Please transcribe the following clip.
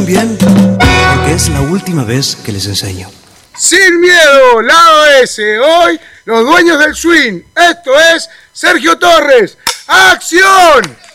bien, porque es la última vez que les enseño. Sin miedo, lado S. Hoy, los dueños del swing. Esto es Sergio Torres. ¡Acción!